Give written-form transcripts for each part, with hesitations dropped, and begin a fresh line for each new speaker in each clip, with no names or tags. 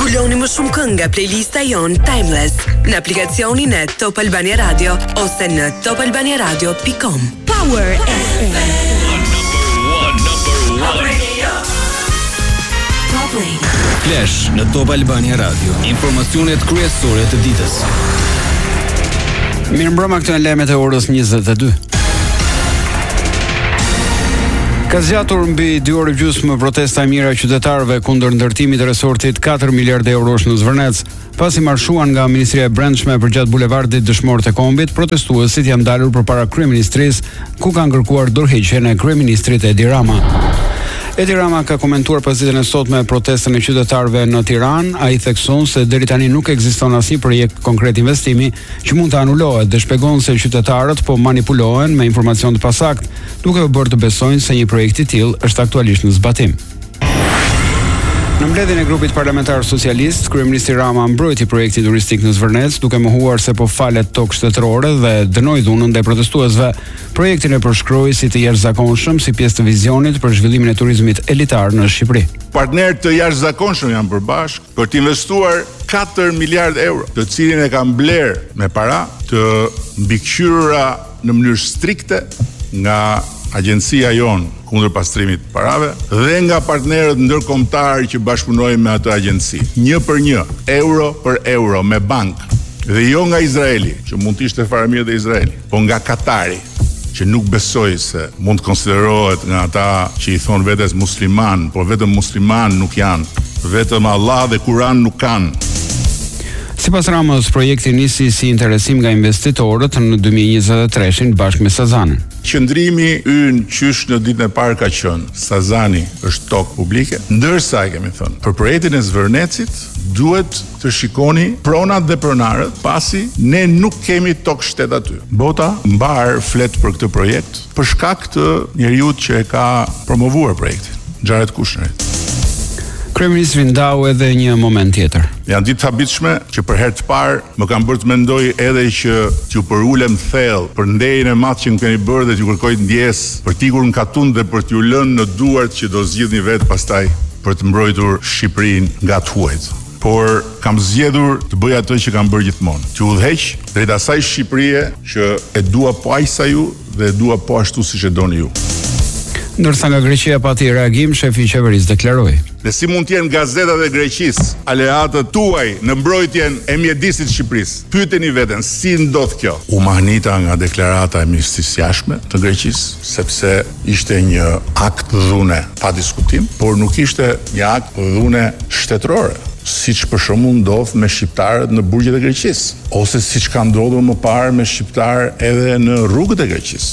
Zbuloni më shumë këngë nga playlista jon Timeless në aplikacionin e Top Albania Radio ose në topalbaniaradio.com. Power FM.
Flash në Top Albania Radio. Informacionet kryesore të ditës.
Mirëmbrëma, këto janë lajmet e orës 22. Ka zgjatur mbi 2 orë gjysmë protesta e mira e qytetarëve kundër ndërtimit të resortit 4 miliardë eurosh në Zvërnec. Pasi marshuan nga Ministria e Brendshme përgjatë bulevardit Dëshmorët e Kombit, protestuesit janë dalur përpara kryeministrisë, ku kanë kërkuar dorëheqjen e kryeministrit Edi Rama. Edi Rama ka komentuar pozitën e sotme protestën e qytetarëve në Tiranë. Ai thekson se deri tani nuk ekziston asnjë projekt konkret investimi që mund të anulohet dhe shpjegon se qytetarët po manipulohen me informacion të pasakt, duke u bërë të besojnë se një projekt i tillë është aktualisht në zbatim. Në mbledhjen e grupit parlamentar socialist, kryeministri Rama mbrojti projektin turistik në Zvërnec, duke mohuar se po falet tokë shtetërore dhe dënoi dhunën ndaj protestuesve. Projektin e përshkroi si të jashtëzakonshëm si pjesë të vizionit për zhvillimin e turizmit elitar në Shqipëri.
Partnerët të jashtëzakonshëm janë përbashkë për të investuar 4 miliardë euro, të cilin e kanë blerë me para të mbikëqyrura në mënyrë strikte nga agjencia jonë kundër pastrimit të parave dhe nga partnerët ndërkombëtar që bashkëpunojnë me atë agjenci. 1 për 1, euro për euro me bankë. Dhe jo nga Izraeli, që mund të ishte fare mirë dhe Izraeli, po nga Katari, që nuk besoj se mund të konsiderohet nga ata që i thonë vetes musliman, por vetëm musliman nuk janë, vetëm Allah dhe Kur'an nuk kanë.
Sipas Ramës, projekti nisi si interesim nga investitorët në 2023 bashkë me Sazanën.
Qëndrimi ynë qysh në ditën e parë ka qenë Sazani është tokë publike, ndërsa e kemi thënë, për projektin e Zvërnecit duhet të shikoni pronat dhe pronarët, pasi ne nuk kemi tokë shtet aty. Bota mbar flet për këtë projekt për shkak të njeriut që e ka promovuar projektin, Xharet Kushnerit.
Kryeministri ndau edhe një moment tjetër.
Janë ditë të habitshme që për herë të parë më kanë bërë të mendoj edhe që t'ju përulem thellë për nderin e madh që më keni bërë dhe t'ju kërkoj ndjesë për t'ikur në katun dhe për t'ju lënë në duart që do zgjidhni vetë pastaj për të mbrojtur Shqipërinë nga të huajt. Por kam zgjedhur të bëj atë që kam bërë gjithmonë. T'ju udhëheq drejt asaj Shqipërie që e dua po aq sa ju dhe e dua po ashtu siç e doni ju.
Ndërsa nga Greqia pati reagim, shefi i qeverisë deklaroi:
"Dhe si mund të jenë gazetat e Greqisë aleatët tuaj në mbrojtjen e mjedisit të Shqipërisë? Pyeteni veten, si ndodh kjo?" U mahnita nga deklarata e ministrisë jashtme të Greqisë, sepse ishte një akt dhune pa diskutim, por nuk ishte një akt dhune shtetërore, siç për shembull ndodh me shqiptarët në burgjet e Greqisë, ose siç ka ndodhur më parë me shqiptar edhe në rrugët e Greqisë.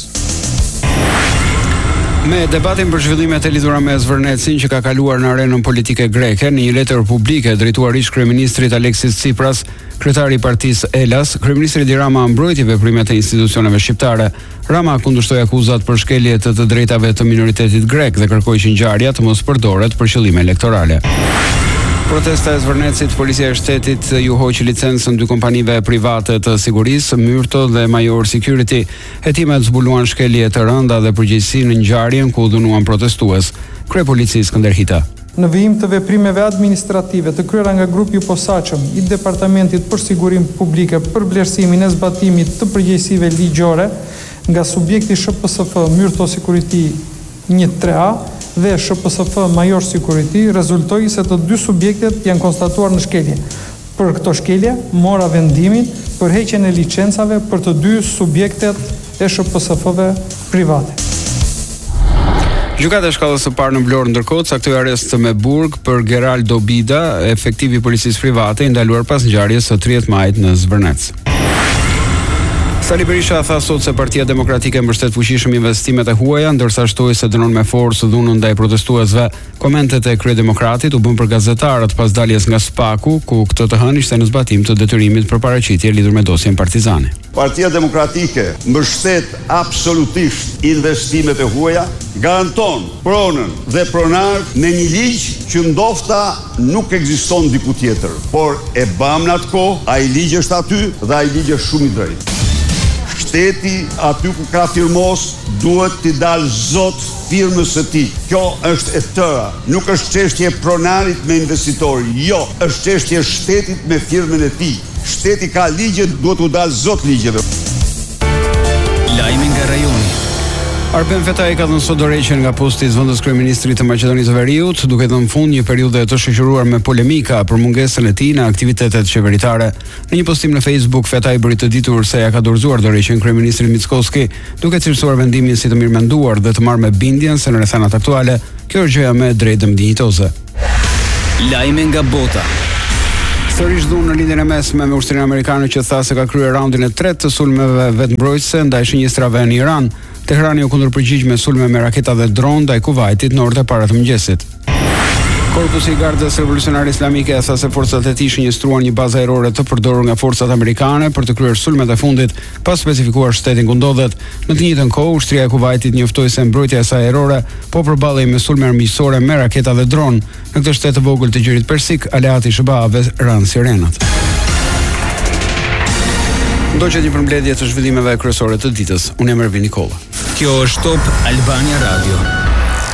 Me debatin për zhvillimet e lidhura me Zvërnecin që ka kaluar në arenën politike greke, në një letër publike drejtuar ish kryeministrit Aleksis Tsipras, kryetari i partisë Elas, kryeministri Edi Rama mbrojti veprimet e institucioneve shqiptare. Rama kundërshtoi akuzat për shkelje të drejtave të minoritetit grek dhe kërkoi që ngjarja të mos përdoret për qëllime elektorale. Protesta e Zvërnecit, policia e shtetit ju hoqi licencën 2 kompanive private të sigurisë, Myrto dhe Major Security. Hetimet zbuluan shkelje të rënda dhe përgjegjësi në ngjarjen ku dhunuan protestues. Kryepolici Skënder Hita.
Në vijim të veprimeve administrative të kryera nga grupi i posaçëm i Departamentit për Sigurim Publike për vlerësimin e zbatimit të përgjegjësive ligjore nga subjekti SHPSF Myrto Security 1-3A dhe SHPSF Major Security, rezultoi se të 2 subjektet janë konstatuar në shkelje. Për këto shkelje mora vendimin për heqjen e licencave për të 2 subjektet e SHPSF-ve private.
Gjykata e shkallës së parë në Vlorë ndërkohë caktoi arrest me burg për Geraldo Bida, efektiv i policisë private i ndaluar pas ngjarjes së 30 majit në Zvërnec. Sali Berisha tha sot se Partia Demokratike mbështet fuqishëm investimet e huaja, ndërsa shtoi se dënon me forcë dhunën ndaj protestuesve. Komentet e kryedemokratit u bën për gazetarët pas daljes nga Spaku, ku këtë të hënë ishte në zbatim të detyrimit për paraqitje lidhur me dosjen partizane.
Partia Demokratike mbështet absolutisht investimet e huaja, garanton pronën dhe pronarët në një ligj që ndofta nuk ekziston diku tjetër, por e bëm në atë kohë, ai ligj është aty dhe ai ligj është shumë i drejtë. Shteti aty ku ka firmos duhet t'i dalë zot firmës së tij. Kjo është e tëra. Nuk është çështje pronarit me investitori. Jo, është çështje shtetit me firmën e tij. Shteti ka ligjet, duhet u dalë zot ligjeve.
Lajmi nga rajoni.
Arben Fetaj ka dhënë sot dorëheqjen nga posti i zëvendës kryeministrit të Maqedonisë së Veriut, duke dhënë fund një periudhe të shoqëruar me polemika për mungesën e tij në aktivitetet qeveritare. Në një postim në Facebook, Fetaj bëri të ditur se ja ka dorëzuar dorëheqjen kryeministrit Mickoski, duke cilësuar vendimin si të mirëmenduar dhe të marrë me bindjen se në rrethanat aktuale kjo është gjëja më e drejtë dhe dinjitoze.
Lajmi nga bota.
Sërish dhunë në lindjen e mesme me ushtrinë amerikane që tha se ka kryer raundin e tretë të sulmeve vetmbrojtëse ndaj shënjestrave në Iran. Teherani u kundërpërgjigj me sulme me raketa dhe dron ndaj Kuvajtit në orët e para të mëngjesit. Korpusi i Gardës Revolucionare Islamike tha se forcat e tij shënjestruan një bazë ajrore të përdorur nga forcat amerikane për të kryer sulmet e fundit, pa specifikuar shtetin ku ndodhet. Në të njëjtën kohë, ushtria e Kuvajtit njoftoi se mbrojtja e saj ajrore po përballej me sulme armiqësore me raketa dhe dron. Në këtë shtet të vogël të Gjerit Persik, aleati i SBA-ve ran sirenat. Ndoqet një përmbledhje të zhvillimeve kryesore të ditës. Unë jam Ervin Nikolla.
Kjo është Top Albania Radio.